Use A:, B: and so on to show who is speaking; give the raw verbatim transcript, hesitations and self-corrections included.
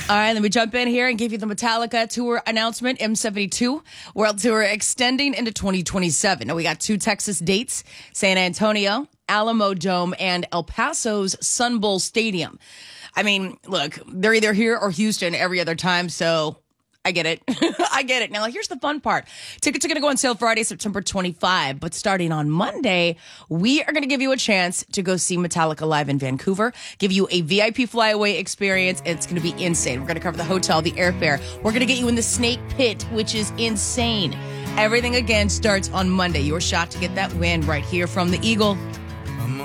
A: All right, let me jump in here and give you the Metallica tour announcement. M seventy-two World Tour extending into twenty twenty-seven. Now, we got two Texas dates, San Antonio, Alamo Dome, and El Paso's Sun Bowl Stadium. I mean, look, they're either here or Houston every other time, so I get it. I get it. Now, here's the fun part. Tickets are going to go on sale Friday, September twenty-fifth, but starting on Monday, we are going to give you a chance to go see Metallica live in Vancouver, give you a V I P flyaway experience, and it's going to be insane. We're going to cover the hotel, the airfare. We're going to get you in the Snake Pit, which is insane. Everything, again, starts on Monday. Your shot to get that win right here from the Eagle.